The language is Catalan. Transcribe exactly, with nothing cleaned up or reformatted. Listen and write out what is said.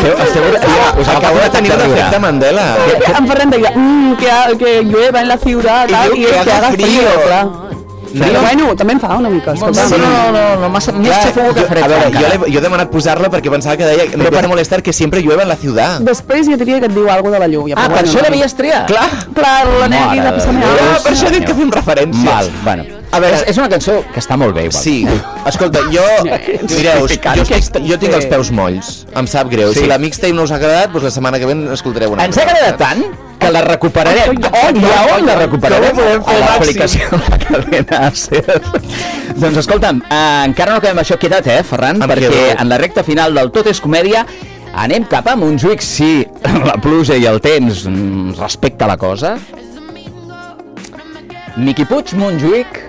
Us acabo de tenir l'efecte Mandela. En Ferran deia que llueva en la ciutat i que haga frío, clar. Però bueno, també em fa una mica. No, no, no, no, massa més xafogó que fred. A veure, jo he demanat posar-la perquè pensava que deia me puede molestar que sempre llueva en la ciutat. Després ja diria que et diu alguna cosa de la lluvia. Ah, per això l'havies triat? Clar, clar, la negui de passar més. Per això he dit que fem referències. Val, bueno. A veure, és una cançó que està molt bé, igual. Sí, escolta, jo... Mireu, jo, jo tinc els peus molls. Em sap greu. Sí. Si la mixtape no us ha agradat, doncs la setmana que ve escoltareu una. Ens ha agradat tant que la recuperarem. On, ja on la recuperarem? A l'aplicació de la cadena SER. Doncs escolta'm, eh, encara no acabem això. Queda't, eh, Ferran? Em perquè quedo. en la recta final del Tot és Comèdia anem cap a Montjuïc, si la pluja i el temps respecta la cosa. Miqui Puig, Montjuïc...